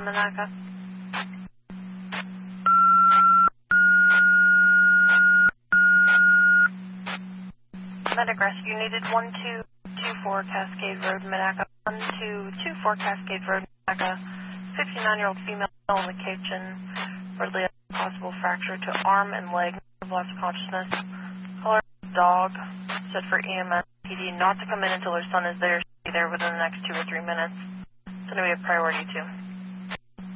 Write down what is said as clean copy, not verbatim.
Monaca. Medic rescue needed 1224 Cascade Road, Monaca. 1224 Cascade Road, Monaca. 69-year-old female in the kitchen. Readily possible fracture to arm and leg. Lost consciousness. Caller dog. Said for EMS PD not to come in until her son is there. She'll be there within the next 2 or 3 minutes. It's going to be a priority 2.